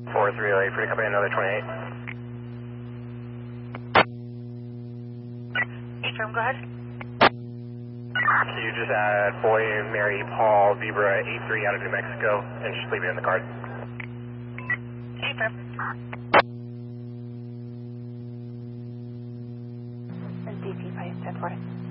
4-308, free company, another 28. Affirm, go ahead. You just had Boy, Mary, Paul, Zebra, 83 out of New Mexico, and just leave it in the card. Affirm. And DP 510 for us.